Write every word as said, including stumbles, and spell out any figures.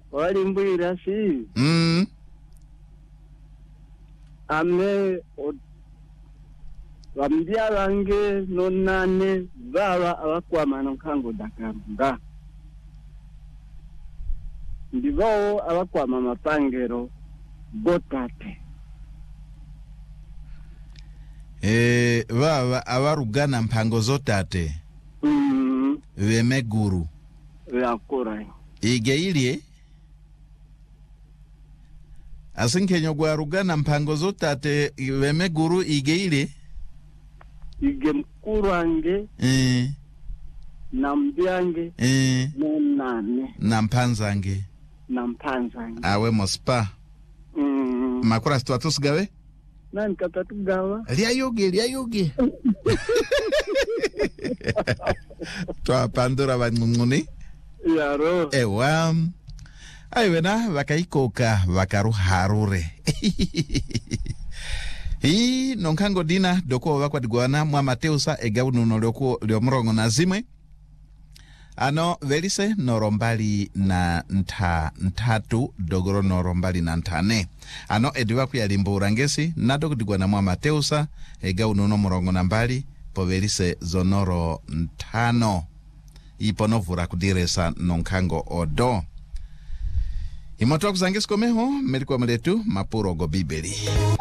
wali mbwira si mm ame wambia wange nonane baba abakwama nonkango dakamba ndivo abakwama mapangero botate eh baba abarugana mpango zotate mm bemeguru yakora igeilye asinkenyo gwarugana mpango zotate bemeguru igeilye ige mkuru wange eh na mbyange eh nonane na mpanzange na mpanzange awe mospa mm makura situatus gawe nani katatugawa lia yoge lia yoge twa pandora bangunguni yaro ewa aiwena bakaikoka bakaruharure hii nonkango dina doko bakwadigwana mwa Mateusa egaununo lyoko lyomurongo na zimwe ano velise norombali na nta ntatu dogoro norombali na ntane ano ediwa kuyalimbura ngesi nadokudigwana mwa Mateusa egaununo murongo na mbali po velise zonoro ntano iponovura kudiresa nonkango odo imoto kuzangesi komeho melikuwa mletu mapuro go bibeli.